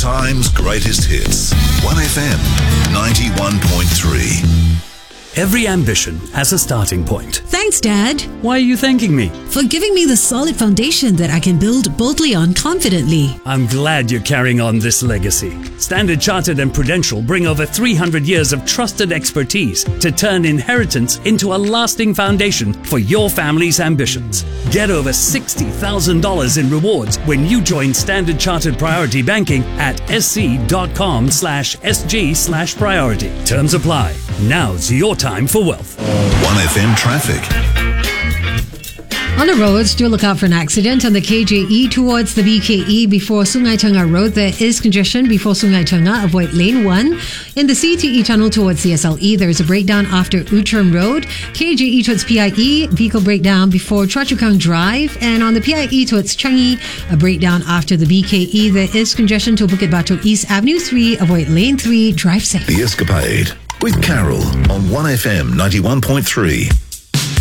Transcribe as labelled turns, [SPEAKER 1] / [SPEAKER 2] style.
[SPEAKER 1] time's greatest hits. 1FM 91.3.
[SPEAKER 2] Every ambition has a starting point.
[SPEAKER 3] Thanks, Dad.
[SPEAKER 2] Why are you thanking me?
[SPEAKER 3] For giving me the solid foundation that I can build boldly on confidently.
[SPEAKER 2] I'm glad you're carrying on this legacy. Standard Chartered and Prudential bring over 300 years of trusted expertise to turn inheritance into a lasting foundation for your family's ambitions. Get over $60,000 in rewards when you join Standard Chartered Priority Banking at sc.com/sg/priority. Terms apply. Now's your time for wealth.
[SPEAKER 1] 1FM traffic.
[SPEAKER 3] On the roads, do look out for an accident on the KJE towards the BKE before Sungai Tengah Road. There is congestion before Sungai Tengah. Avoid lane 1. In the CTE tunnel towards CSLE, there is a breakdown after Outram Road. KJE towards PIE, vehicle breakdown before Choa Chu Kang Drive. And on the PIE towards Changi, a breakdown after the BKE. There is congestion to Bukit Batok East Avenue 3. Avoid lane 3. Drive safe.
[SPEAKER 1] The Escapade with Carol on 1FM 91.3.